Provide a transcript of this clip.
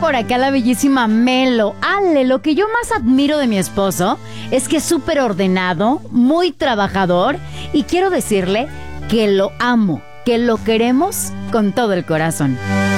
por acá la bellísima Melo. Ale, lo que yo más admiro de mi esposo es que es súper ordenado, muy trabajador y quiero decirle que lo amo, que lo queremos con todo el corazón.